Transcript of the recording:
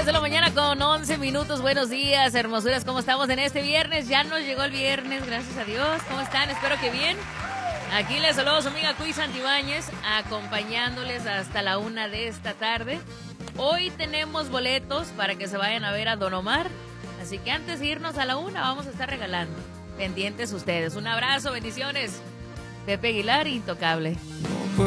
10 de la mañana con 11 minutos. Buenos días, hermosuras. ¿Cómo estamos en este viernes? Ya nos llegó el viernes, gracias a Dios. ¿Cómo están? Espero que bien. Aquí les saludo a su amiga Cuy Santibáñez, acompañándoles hasta la 1 de esta tarde. Hoy tenemos boletos para que se vayan a ver a Don Omar. Así que antes de irnos a la 1 vamos a estar regalando. Pendientes ustedes. Un abrazo, bendiciones. Pepe Aguilar, Intocable.